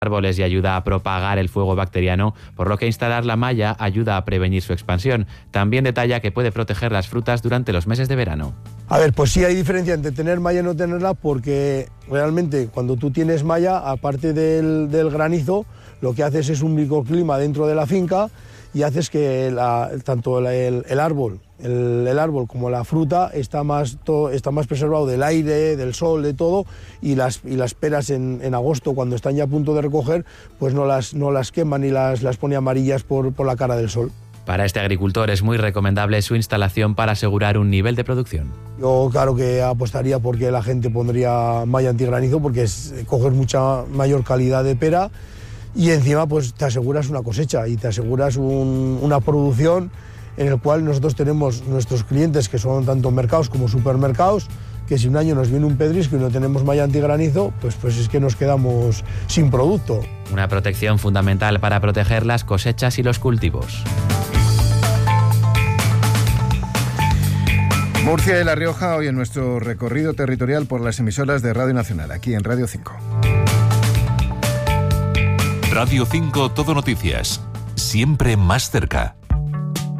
árboles y ayuda a propagar el fuego bacteriano, por lo que instalar la malla ayuda a prevenir su expansión. También detalla que puede proteger las frutas durante los meses de verano. A ver, pues sí hay diferencia entre tener malla y no tenerla, porque realmente cuando tú tienes malla, aparte del granizo, lo que haces es un microclima dentro de la finca y haces que tanto el árbol como la fruta está más preservado del aire, del sol, de todo, y las peras en agosto, cuando están ya a punto de recoger, pues no las queman y las pone amarillas por la cara del sol. Para este agricultor es muy recomendable su instalación para asegurar un nivel de producción. Yo claro que apostaría porque la gente pondría malla antigranizo, porque coges mucha mayor calidad de pera y encima pues te aseguras una cosecha y te aseguras una producción en el cual nosotros tenemos nuestros clientes, que son tanto mercados como supermercados, que si un año nos viene un pedrisco y no tenemos malla antigranizo, pues es que nos quedamos sin producto. Una protección fundamental para proteger las cosechas y los cultivos. Murcia y La Rioja, hoy en nuestro recorrido territorial por las emisoras de Radio Nacional, aquí en Radio 5. Radio 5 Todo Noticias, siempre más cerca.